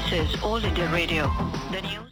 This is All India Radio. The news.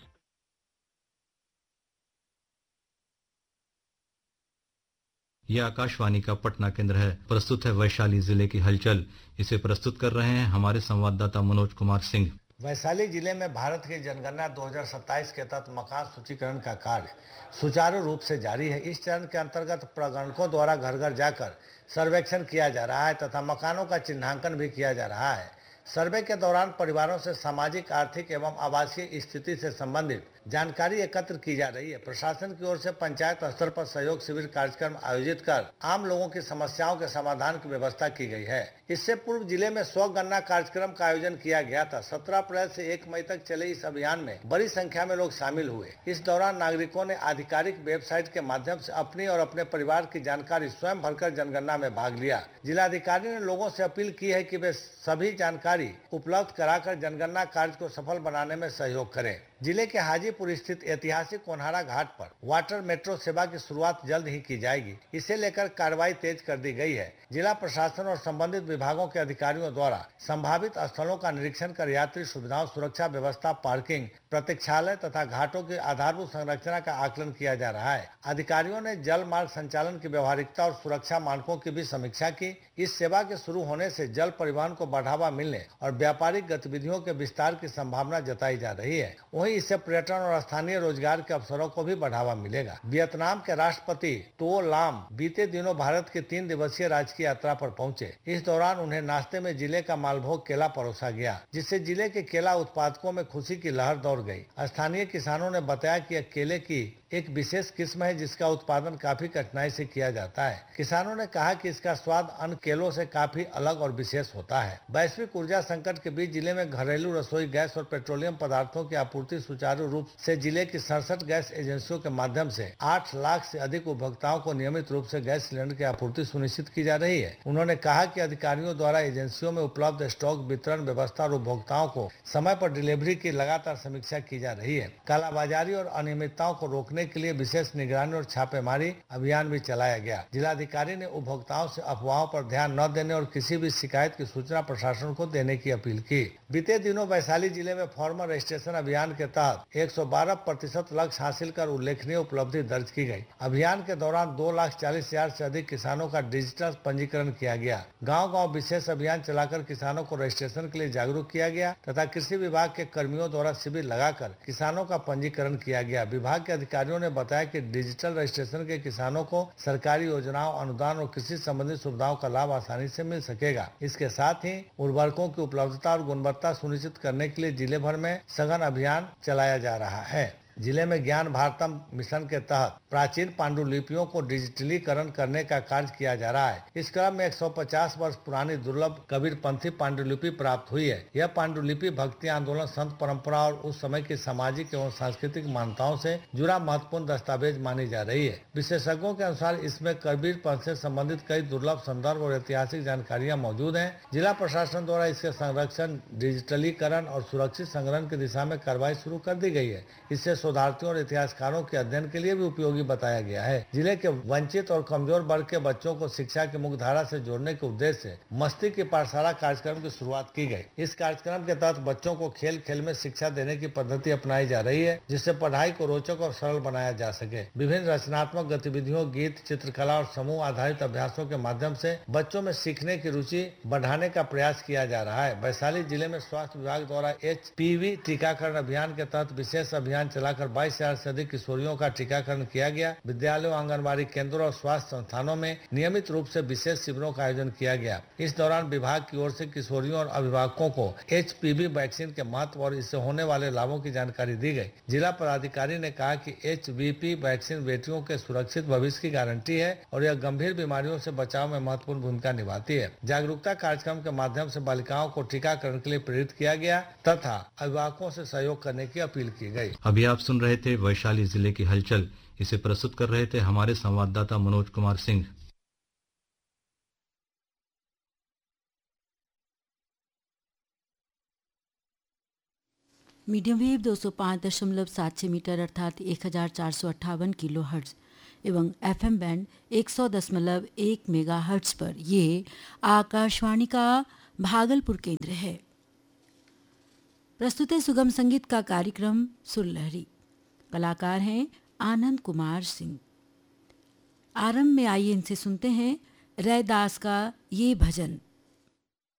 यह आकाशवाणी का पटना केंद्र है। प्रस्तुत है वैशाली जिले की हलचल। इसे प्रस्तुत कर रहे हैं हमारे संवाददाता मनोज कुमार सिंह। वैशाली जिले में भारत की जनगणना 2027 के तहत मकान सूचीकरण का कार्य सुचारू रूप से जारी है। इस चरण के अंतर्गत प्रगणकों द्वारा घर घर जाकर सर्वेक्षण किया जा रहा है तथा मकानों का चिन्हांकन भी किया जा रहा है। सर्वे के दौरान परिवारों से सामाजिक, आर्थिक एवं आवासीय स्थिति से संबंधित जानकारी एकत्र की जा रही है। प्रशासन की ओर से पंचायत स्तर पर सहयोग शिविर कार्यक्रम आयोजित कर आम लोगों की समस्याओं के समाधान की व्यवस्था की गई है। इससे पूर्व जिले में स्वगणना कार्यक्रम का आयोजन किया गया था। 17 अप्रैल से 1 मई तक चले इस अभियान में बड़ी संख्या में लोग शामिल हुए। इस दौरान नागरिकों ने आधिकारिक वेबसाइट के माध्यम से अपनी और अपने परिवार की जानकारी स्वयं भरकर जनगणना में भाग लिया। जिलाधिकारी ने लोगों से अपील की है कि वे सभी जानकारी उपलब्ध कराकर जनगणना कार्य को सफल बनाने में सहयोग करें। जिले के हाजीपुर स्थित ऐतिहासिक कोन्हारा घाट पर वाटर मेट्रो सेवा की शुरुआत जल्द ही की जाएगी। इसे लेकर कार्रवाई तेज कर दी गई है। जिला प्रशासन और संबंधित विभागों के अधिकारियों द्वारा संभावित स्थलों का निरीक्षण कर यात्री सुविधाओं, सुरक्षा व्यवस्था, पार्किंग, प्रतीक्षालय तथा घाटों की आधारभूत संरचना का आकलन किया जा रहा है। अधिकारियों ने जल मार्ग संचालन की व्यवहारिकता और सुरक्षा मानकों की भी समीक्षा की। इस सेवा के शुरू होने से जल परिवहन को बढ़ावा मिलने और व्यापारिक गतिविधियों के विस्तार की संभावना जताई जा रही है। वहीं इससे पर्यटन और स्थानीय रोजगार के अवसरों को भी बढ़ावा मिलेगा। वियतनाम के राष्ट्रपति तो लाम बीते दिनों भारत की 3 दिवसीय राजकीय यात्रा पर पहुंचे। इस दौरान उन्हें नाश्ते में जिले का मालभोग केला परोसा गया, जिससे जिले के केला उत्पादकों में खुशी की लहर दौड़ गई। स्थानीय किसानों ने बताया कि यह केले की एक विशेष किस्म है जिसका उत्पादन काफी कठिनाई से किया जाता है। किसानों ने कहा कि इसका स्वाद अन्य केलों से काफी अलग और विशेष होता है। वैश्विक ऊर्जा संकट के बीच जिले में घरेलू रसोई गैस और पेट्रोलियम पदार्थों की आपूर्ति सुचारू रूप से जिले की 67 गैस एजेंसियों के माध्यम से 8 लाख से अधिक उपभोक्ताओं को नियमित रूप से गैस सिलेंडर की आपूर्ति सुनिश्चित की जा रही है। उन्होंने कहा कि अधिकारियों द्वारा एजेंसियों में उपलब्ध स्टॉक वितरण व्यवस्था और उपभोक्ताओं को समय पर डिलीवरी की लगातार समीक्षा की जा रही है। कालाबाजारी और अनियमितताओं को रोकने के लिए विशेष निगरानी और छापेमारी अभियान भी चलाया गया। जिलाधिकारी ने उपभोक्ताओं से अफवाहों पर ध्यान न देने और किसी भी शिकायत की सूचना प्रशासन को देने की अपील की। बीते दिनों वैशाली जिले में फार्मर रजिस्ट्रेशन अभियान के तहत 112% लक्ष्य हासिल कर उल्लेखनीय उपलब्धि दर्ज की गई। अभियान के दौरान 2,40,000 से अधिक किसानों का डिजिटल पंजीकरण किया गया। गांव-गांव विशेष अभियान चलाकर किसानों को रजिस्ट्रेशन के लिए जागरूक किया गया तथा कृषि विभाग के कर्मियों द्वारा शिविर लगाकर किसानों का पंजीकरण किया गया। विभाग के अधिकारियों ने बताया कि डिजिटल रजिस्ट्रेशन के किसानों को सरकारी योजनाओं, अनुदान और कृषि संबंधी सुविधाओं का लाभ आसानी से मिल सकेगा। इसके साथ ही उर्वरकों की उपलब्धता और गुणवत्ता सुनिश्चित करने के लिए जिले भर में सघन अभियान चलाया जा रहा है। जिले में ज्ञान भारतम मिशन के तहत प्राचीन पांडुलिपियों को डिजिटलीकरण करने का कार्य किया जा रहा है। इस क्रम में 150 वर्ष पुरानी दुर्लभ कबीरपंथी पांडुलिपि प्राप्त हुई है। यह पांडुलिपि भक्ति आंदोलन, संत परंपरा और उस समय की सामाजिक एवं सांस्कृतिक मान्यताओं से जुड़ा महत्वपूर्ण दस्तावेज मानी जा रही है। विशेषज्ञों के अनुसार इसमें कबीर पंथ से संबंधित कई दुर्लभ संदर्भ और ऐतिहासिक जानकारियां मौजूद हैं। जिला प्रशासन द्वारा इसके संरक्षण, डिजिटलीकरण और सुरक्षित संग्रहण की दिशा में कार्रवाई शुरू कर दी गई है। इससे शोधार्थियों और इतिहासकारों के अध्ययन के लिए भी उपयोगी बताया गया है। जिले के वंचित और कमजोर वर्ग के बच्चों को शिक्षा की मुख्य धारा से जोड़ने के उद्देश्य से मस्ती की पाठशाला कार्यक्रम की शुरुआत की गई। इस कार्यक्रम के तहत बच्चों को खेल खेल में शिक्षा देने की पद्धति अपनाई जा रही है, जिससे पढ़ाई को रोचक और सरल बनाया जा सके। विभिन्न रचनात्मक गतिविधियों, गीत, चित्रकला और समूह आधारित अभ्यासों के माध्यम से बच्चों में सीखने की रुचि बढ़ाने का प्रयास किया जा रहा है। वैशाली जिले में स्वास्थ्य विभाग द्वारा HPV टीकाकरण अभियान के तहत विशेष अभियान चलाकर 22,000 से अधिक किशोरियों का टीकाकरण किया गया। विद्यालयों, आंगनबाड़ी केंद्रों और स्वास्थ्य संस्थानों में नियमित रूप से विशेष शिविरों का आयोजन किया गया। इस दौरान विभाग की ओर से किशोरियों और अभिभावकों को HPV वैक्सीन के महत्व और इससे होने वाले लाभों की जानकारी दी गई। जिला पदाधिकारी ने कहा कि HPV वैक्सीन बेटियों के सुरक्षित भविष्य की गारंटी है और यह गंभीर बीमारियों से बचाव में महत्वपूर्ण भूमिका निभाती है। जागरूकता कार्यक्रम के माध्यम से बालिकाओं को टीकाकरण के लिए प्रेरित किया गया तथा अभिभावकों से सहयोग करने की अपील की गई। अभी आप सुन रहे थे वैशाली जिले की हलचल। इसे प्रस्तुत कर रहे थे हमारे संवाददाता Manoj Kumar Singh. Medium wave 205.76 metre अर्थात 1458 किलो हर्ट्ज एवं FM बैंड 100.1 मेगा हर्ट्ज पर ये आकाशवाणी का भागलपुर केंद्र है। प्रस्तुत है सुगम संगीत का कार्यक्रम सुरलहरी। कलाकार हैं आनंद कुमार सिंह। आरंभ में आइए इनसे सुनते हैं रैदास का ये भजन।